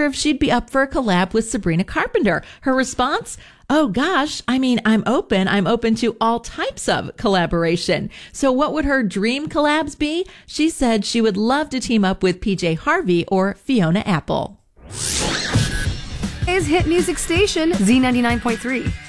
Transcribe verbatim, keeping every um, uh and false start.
her if she'd be up for a collab with Sabrina Carpenter. Her response? Oh gosh, I mean, I'm open. I'm open to all types of collaboration. So what would her dream collabs be? She said she would love to team up with P J Harvey or Fiona Apple. Is hit music station Z ninety-nine point three.